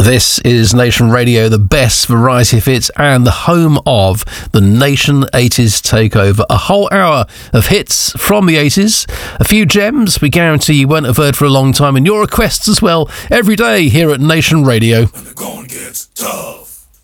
This is Nation Radio, the best variety of hits and the home of the Nation 80s Takeover. A whole hour of hits from the 80s, a few gems we guarantee you won't have heard for a long time, and your requests as well every day here at Nation Radio. And the going gets tough.